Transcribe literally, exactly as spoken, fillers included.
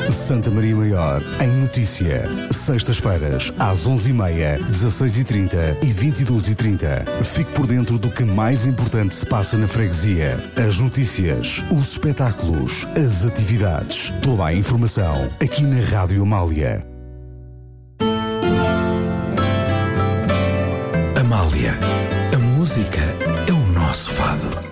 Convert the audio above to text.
Santa Maria Maior, em notícia. Sextas-feiras, às onze e meia, dezasseis e trinta e vinte e duas e trinta. Fique por dentro do que mais importante se passa na freguesia. As notícias, os espetáculos, as atividades. Toda a informação aqui na Rádio Amália. Amália, a música é o nosso fado.